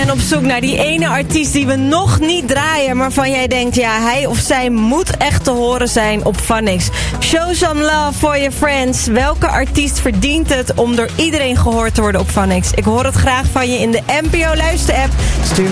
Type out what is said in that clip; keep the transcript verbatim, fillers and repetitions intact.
ben op zoek naar die ene artiest die we nog niet draaien, maar van jij denkt, ja, hij of zij moet echt te horen zijn op Phonics. Show some love for your friends. Welke artiest verdient het om door iedereen gehoord te worden op Phonics? Ik hoor het graag van je in de N P O Luister-app. Stuur